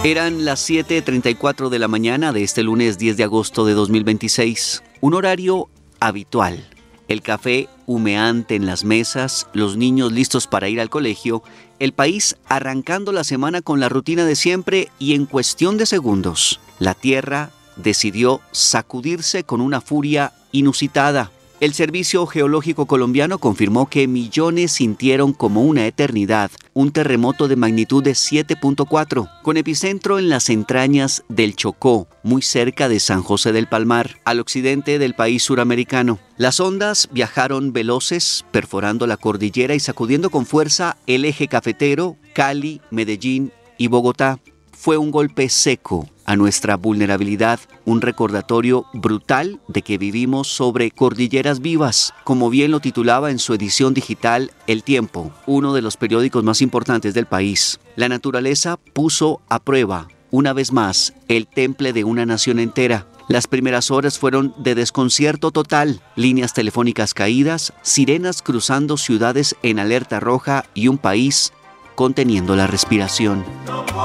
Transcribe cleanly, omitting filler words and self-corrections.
Eran las 7:34 de la mañana de este lunes 10 de agosto de 2026. Un horario habitual. El café humeante en las mesas, los niños listos para ir al colegio, el país arrancando la semana con la rutina de siempre y en cuestión de segundos, la Tierra decidió sacudirse con una furia inusitada. El Servicio Geológico Colombiano confirmó que millones sintieron como una eternidad un terremoto de magnitud de 7.4, con epicentro en las entrañas del Chocó, muy cerca de San José del Palmar, al occidente del país suramericano. Las ondas viajaron veloces, perforando la cordillera y sacudiendo con fuerza el eje cafetero, Cali, Medellín y Bogotá. Fue un golpe seco a nuestra vulnerabilidad, un recordatorio brutal de que vivimos sobre cordilleras vivas, como bien lo titulaba en su edición digital El Tiempo, uno de los periódicos más importantes del país. La naturaleza puso a prueba, una vez más, el temple de una nación entera. Las primeras horas fueron de desconcierto total, líneas telefónicas caídas, sirenas cruzando ciudades en alerta roja y un país conteniendo la respiración.